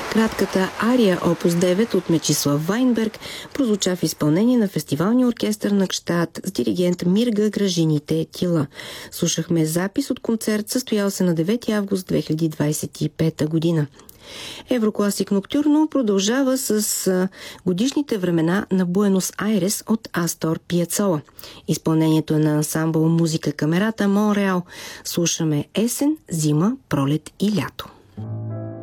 Кратката ария Опус 9 от Мечислав Вайнберг прозвуча в изпълнение на фестивалния оркестър на Гщад с диригент Мирга Гражините Тила. Слушахме запис от концерт, състоял се на 9 август 2025 година. Еврокласик Ноктюрно продължава с годишните времена на Буенос Айрес от Астор Пиацола. Изпълнението е на ансамбъл Музика Камерата Монреал. Слушаме есен, зима, пролет и лято.